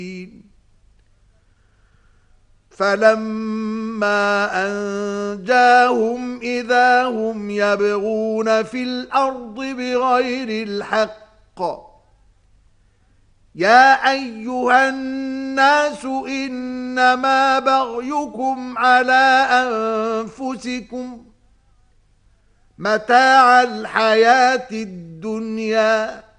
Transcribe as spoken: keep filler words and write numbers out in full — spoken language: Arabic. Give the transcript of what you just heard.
فَلَمَّا أَنْجَاهُمْ إِذَا هُمْ يَبْغُونَ فِي الْأَرْضِ بِغَيْرِ الْحَقِّ يَا أَيُّهَا النَّاسُ إِنَّمَا بَغْيُكُمْ عَلَى أَنفُسِكُمْ مَتَاعَ الْحَيَاةِ الدُّنْيَا